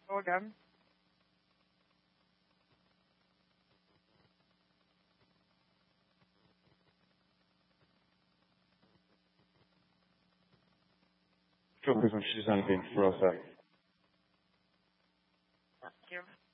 Go again. Çok uzun çizan bir prosa. Thank you.